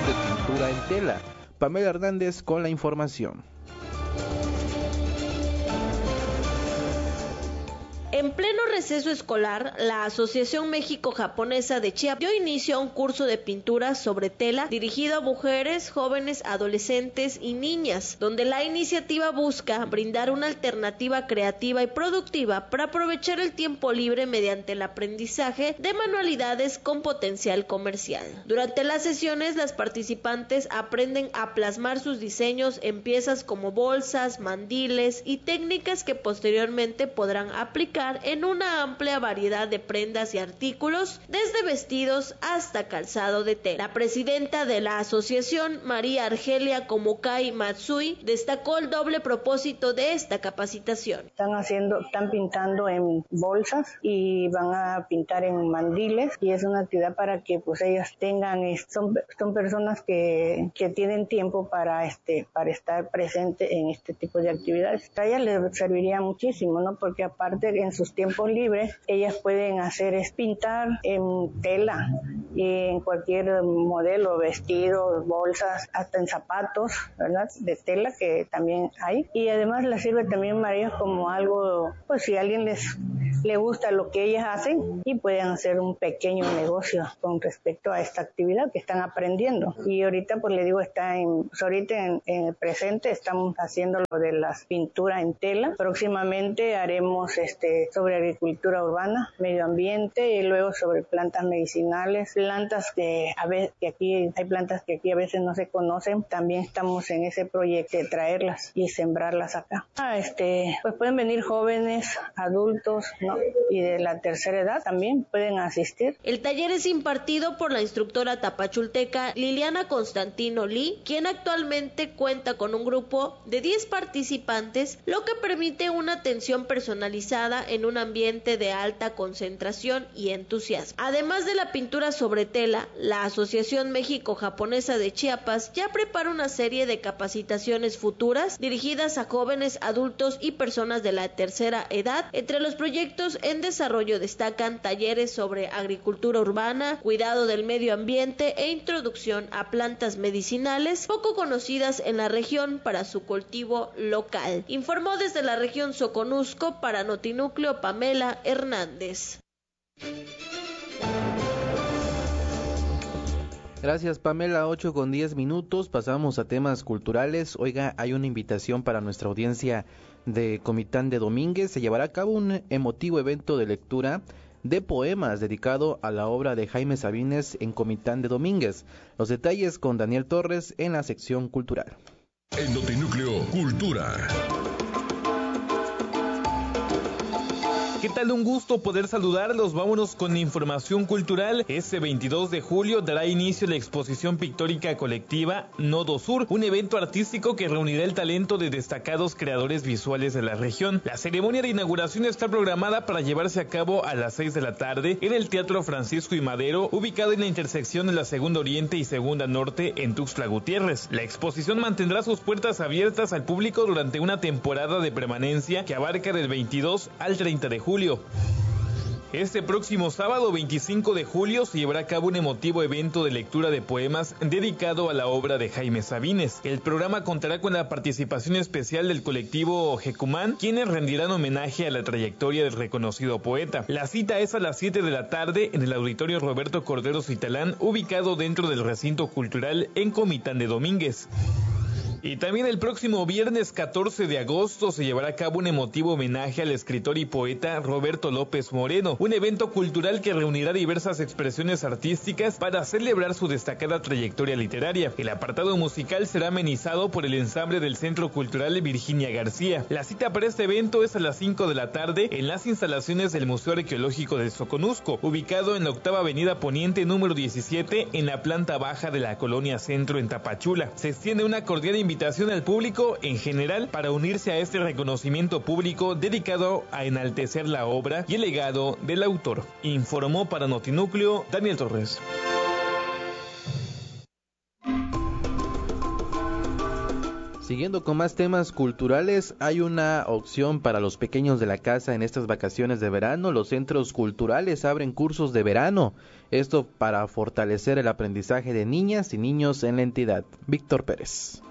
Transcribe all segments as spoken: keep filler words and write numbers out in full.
de pintura en tela. Pamela Hernández con la información. En pleno receso escolar, la Asociación México-Japonesa de Chiapas dio inicio a un curso de pintura sobre tela dirigido a mujeres, jóvenes, adolescentes y niñas, donde la iniciativa busca brindar una alternativa creativa y productiva para aprovechar el tiempo libre mediante el aprendizaje de manualidades con potencial comercial. Durante las sesiones, las participantes aprenden a plasmar sus diseños en piezas como bolsas, mandiles y técnicas que posteriormente podrán aplicar en una amplia variedad de prendas y artículos, desde vestidos hasta calzado de tela. La presidenta de la asociación, María Argelia Komukai Matsui, destacó el doble propósito de esta capacitación. Están haciendo, están pintando en bolsas y van a pintar en mandiles, y es una actividad para que pues ellas tengan, son, son personas que, que tienen tiempo para este, para estar presente en este tipo de actividades. A ellas les serviría muchísimo, ¿no? Porque aparte en sus tiempos libres, ellas pueden hacer es pintar en tela, y en cualquier modelo, vestidos, bolsas, hasta en zapatos, ¿verdad? De tela, que también hay. Y además les sirve también, María, como algo, pues si a alguien les le gusta lo que ellas hacen, y pueden hacer un pequeño negocio con respecto a esta actividad que están aprendiendo. Y ahorita, pues le digo, está en, pues ahorita en, en el presente estamos haciendo lo de las pinturas en tela. Próximamente haremos este sobre agricultura urbana, medio ambiente, y luego sobre plantas medicinales, plantas que a veces, que aquí hay plantas que aquí a veces no se conocen. También estamos en ese proyecto de traerlas y sembrarlas acá. Ah, este, pues pueden venir jóvenes, adultos, ¿no? Y de la tercera edad también pueden asistir. El taller es impartido por la instructora tapachulteca Liliana Constantino Lee, quien actualmente cuenta con un grupo de diez participantes, lo que permite una atención personalizada en un ambiente de alta concentración y entusiasmo. Además de la pintura sobre tela, la Asociación México-Japonesa de Chiapas ya prepara una serie de capacitaciones futuras dirigidas a jóvenes, adultos y personas de la tercera edad. Entre los proyectos en desarrollo destacan talleres sobre agricultura urbana, cuidado del medio ambiente e introducción a plantas medicinales poco conocidas en la región para su cultivo local. Informó desde la región Soconusco para Notinúcleo Pamela Hernández. Gracias, Pamela. Ocho con diez minutos, pasamos a temas culturales. Oiga, hay una invitación para nuestra audiencia de Comitán de Domínguez. Se llevará a cabo un emotivo evento de lectura de poemas dedicado a la obra de Jaime Sabines en Comitán de Domínguez. Los detalles con Daniel Torres en la sección cultural. En Notinúcleo Cultura. ¿Qué tal? Un gusto poder saludarlos. Vámonos con información cultural. Este veintidós de julio dará inicio la exposición pictórica colectiva Nodo Sur, un evento artístico que reunirá el talento de destacados creadores visuales de la región. La ceremonia de inauguración está programada para llevarse a cabo a las seis de la tarde en el Teatro Francisco y Madero, ubicado en la intersección de la Segunda Oriente y Segunda Norte en Tuxtla Gutiérrez. La exposición mantendrá sus puertas abiertas al público durante una temporada de permanencia que abarca del veintidós al treinta de julio. Este próximo sábado veinticinco de julio se llevará a cabo un emotivo evento de lectura de poemas dedicado a la obra de Jaime Sabines. El programa contará con la participación especial del colectivo Jecumán, quienes rendirán homenaje a la trayectoria del reconocido poeta. La cita es a las siete de la tarde en el Auditorio Roberto Cordero Citalán, ubicado dentro del recinto cultural en Comitán de Domínguez. Y también el próximo viernes catorce de agosto se llevará a cabo un emotivo homenaje al escritor y poeta Roberto López Moreno, un evento cultural que reunirá diversas expresiones artísticas para celebrar su destacada trayectoria literaria. El apartado musical será amenizado por el ensamble del Centro Cultural Virginia García. La cita para este evento es a las cinco de la tarde en las instalaciones del Museo Arqueológico de Soconusco, ubicado en la octava avenida Poniente número diecisiete en la planta baja de la Colonia Centro en Tapachula. Se extiende una cordial invitación invitación al público en general para unirse a este reconocimiento público dedicado a enaltecer la obra y el legado del autor. Informó para Notinúcleo Daniel Torres. Siguiendo con más temas culturales, hay una opción para los pequeños de la casa en estas vacaciones de verano. Los centros culturales abren cursos de verano, esto para fortalecer el aprendizaje de niñas y niños en la entidad. Víctor Pérez.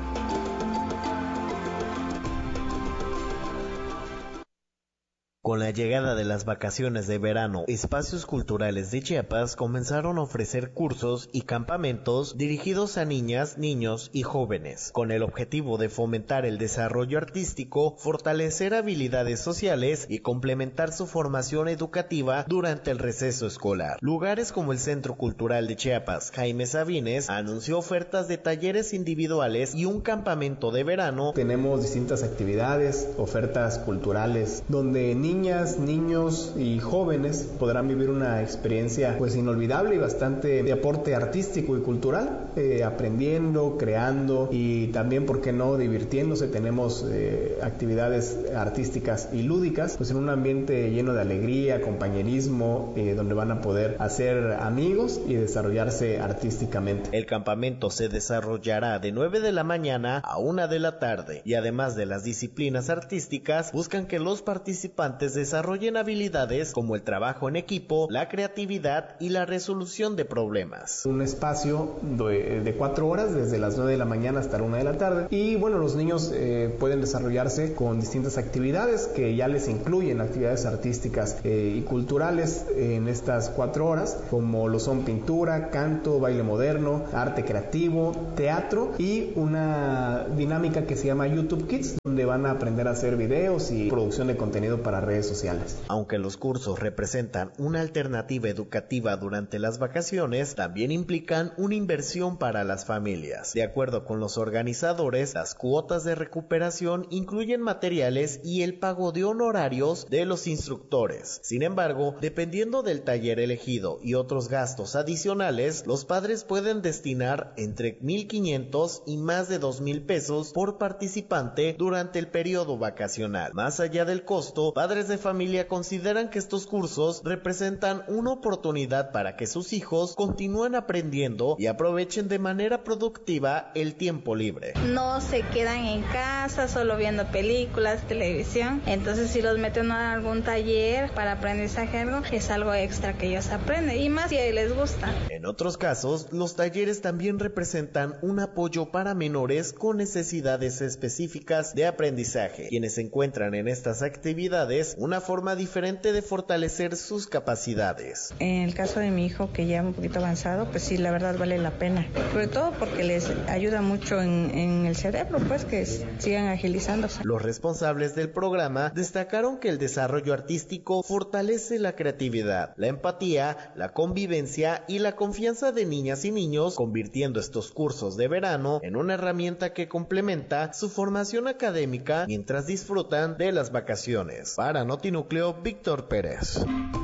Con la llegada de las vacaciones de verano, espacios culturales de Chiapas comenzaron a ofrecer cursos y campamentos dirigidos a niñas, niños y jóvenes, con el objetivo de fomentar el desarrollo artístico, fortalecer habilidades sociales y complementar su formación educativa durante el receso escolar. Lugares como el Centro Cultural de Chiapas, Jaime Sabines, anunció ofertas de talleres individuales y un campamento de verano. Tenemos distintas actividades, ofertas culturales, donde niños Niñas, niños y jóvenes podrán vivir una experiencia pues inolvidable y bastante de aporte artístico y cultural, eh, aprendiendo, creando y también, ¿por qué no?, divirtiéndose. Tenemos eh, actividades artísticas y lúdicas, pues en un ambiente lleno de alegría, compañerismo, eh, donde van a poder hacer amigos y desarrollarse artísticamente. El campamento se desarrollará de nueve de la mañana a una de la tarde y además de las disciplinas artísticas, buscan que los participantes desarrollen habilidades como el trabajo en equipo, la creatividad y la resolución de problemas. Un espacio de, de cuatro horas, desde las nueve de la mañana hasta la una de la tarde, y bueno, los niños eh, pueden desarrollarse con distintas actividades que ya les incluyen actividades artísticas eh, y culturales en estas cuatro horas, como lo son pintura, canto, baile moderno, arte creativo, teatro y una dinámica que se llama YouTube Kids, donde van a aprender a hacer videos y producción de contenido para redes sociales. Aunque los cursos representan una alternativa educativa durante las vacaciones, también implican una inversión para las familias. De acuerdo con los organizadores, las cuotas de recuperación incluyen materiales y el pago de honorarios de los instructores. Sin embargo, dependiendo del taller elegido y otros gastos adicionales, los padres pueden destinar entre mil quinientos y más de dos mil pesos por participante durante el periodo vacacional. Más allá del costo, padres de familia consideran que estos cursos representan una oportunidad para que sus hijos continúen aprendiendo y aprovechen de manera productiva el tiempo libre. No se quedan en casa solo viendo películas, televisión, entonces si los meten a algún taller para aprendizaje algo, es algo extra que ellos aprenden y más si les gusta. En otros casos, los talleres también representan un apoyo para menores con necesidades específicas de aprendizaje, quienes encuentran en estas actividades una forma diferente de fortalecer sus capacidades. En el caso de mi hijo, que ya un poquito avanzado, pues sí, la verdad vale la pena, sobre todo porque les ayuda mucho en, en el cerebro, pues que sigan agilizándose. Los responsables del programa destacaron que el desarrollo artístico fortalece la creatividad, la empatía, la convivencia y la confianza de niñas y niños, convirtiendo estos cursos de verano en una herramienta que complementa su formación académica mientras disfrutan de las vacaciones. Para Notinúcleo, Víctor Pérez.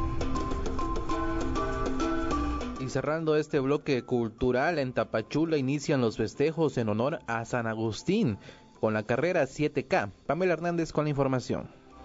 Y cerrando este bloque cultural, en Tapachula inician los festejos en honor a San Agustín con la carrera siete K. Pamela Hernández con la información.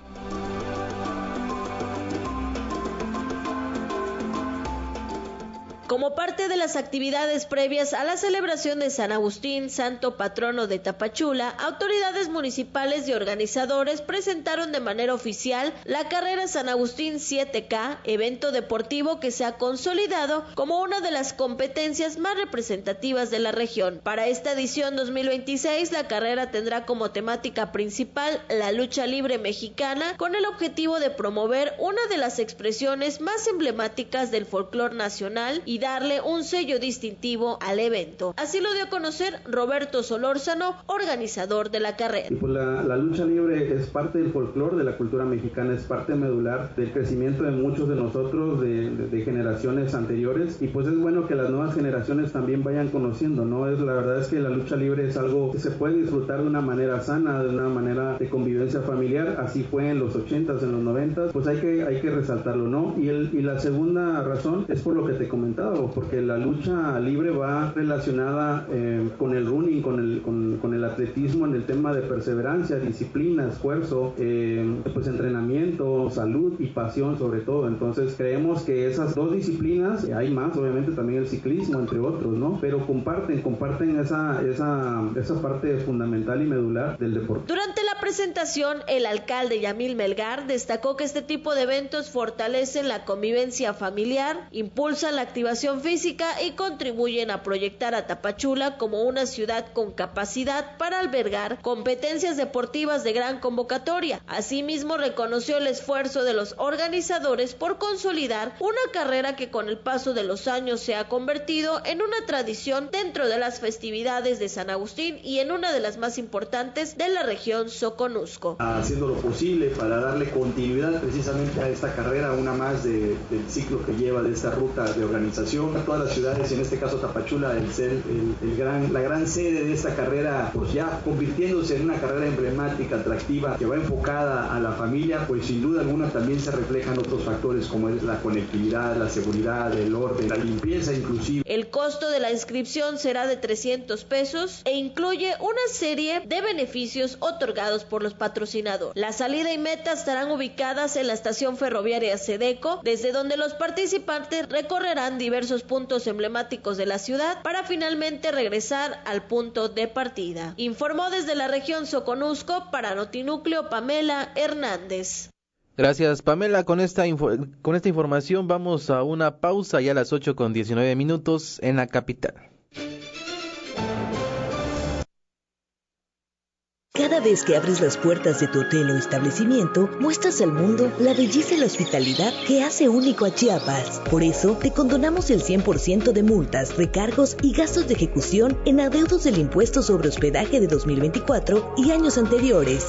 Como parte de las actividades previas a la celebración de San Agustín, santo patrono de Tapachula, autoridades municipales y organizadores presentaron de manera oficial la carrera San Agustín siete K, evento deportivo que se ha consolidado como una de las competencias más representativas de la región. Para esta edición dos mil veintiséis, la carrera tendrá como temática principal la lucha libre mexicana, con el objetivo de promover una de las expresiones más emblemáticas del folclore nacional y darle un sello distintivo al evento. Así lo dio a conocer Roberto Solórzano, organizador de la carrera. Y pues la, la lucha libre es parte del folclore, de la cultura mexicana, es parte medular del crecimiento de muchos de nosotros, de, de, de generaciones anteriores, y pues es bueno que las nuevas generaciones también vayan conociendo, ¿no? Es, la verdad es que la lucha libre es algo que se puede disfrutar de una manera sana, de una manera de convivencia familiar, así fue en los ochentas, en los noventas, pues hay que, hay que resaltarlo, ¿no? Y, el, y la segunda razón es por lo que te comentaba, complicado porque la lucha libre va relacionada eh, con el running, con el, con, con el atletismo en el tema de perseverancia, disciplina, esfuerzo, eh, pues entrenamiento, salud y pasión sobre todo. Entonces creemos que esas dos disciplinas, hay más obviamente también el ciclismo entre otros, ¿no? Pero comparten, comparten esa, esa, esa parte fundamental y medular del deporte. Durante la presentación, el alcalde Yamil Melgar destacó que este tipo de eventos fortalecen la convivencia familiar, impulsan la activación física y contribuyen a proyectar a Tapachula como una ciudad con capacidad para albergar competencias deportivas de gran convocatoria. Asimismo, reconoció el esfuerzo de los organizadores por consolidar una carrera que con el paso de los años se ha convertido en una tradición dentro de las festividades de San Agustín y en una de las más importantes de la región Soconusco. Haciendo lo posible para darle continuidad precisamente a esta carrera, una más de, del ciclo que lleva de esta ruta de organización. A todas las ciudades, en este caso Tapachula, el ser el, el gran, la gran sede de esta carrera, pues ya convirtiéndose en una carrera emblemática, atractiva, que va enfocada a la familia, pues sin duda alguna también se reflejan otros factores como es la conectividad, la seguridad, el orden, la limpieza inclusive. El costo de la inscripción será de trescientos pesos e incluye una serie de beneficios otorgados por los patrocinadores. La salida y meta estarán ubicadas en la estación ferroviaria Sedeco, desde donde los participantes recorrerán diversos puntos emblemáticos de la ciudad para finalmente regresar al punto de partida. Informó desde la región Soconusco para Notinúcleo Pamela Hernández. Gracias, Pamela. Con esta info- con esta información vamos a una pausa ya a las ocho con diecinueve minutos en la capital. Cada vez que abres las puertas de tu hotel o establecimiento, muestras al mundo la belleza y la hospitalidad que hace único a Chiapas. Por eso, te condonamos el cien por ciento de multas, recargos y gastos de ejecución en adeudos del impuesto sobre hospedaje de dos mil veinticuatro y años anteriores.